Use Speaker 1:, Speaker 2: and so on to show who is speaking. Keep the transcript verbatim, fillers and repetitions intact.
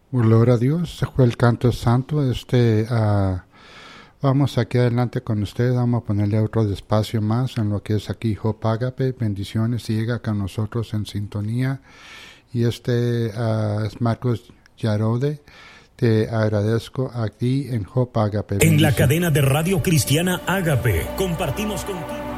Speaker 1: Gloria a Dios, ese fue el canto santo. Este, uh, vamos aquí adelante con ustedes, vamos a ponerle otro despacio más en lo que es aquí Hope Agape. Bendiciones, siga con nosotros en sintonía. Y este uh, es Marcos Yarode. Te agradezco aquí en Hope Agape.
Speaker 2: En la cadena de radio cristiana Agape, compartimos contigo.